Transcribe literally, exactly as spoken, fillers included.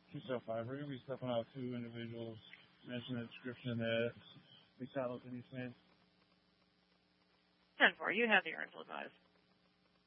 two oh five. We're going to be stepping out two individuals. Mention the description that we shot up in East Main. ten four, you have the original advised.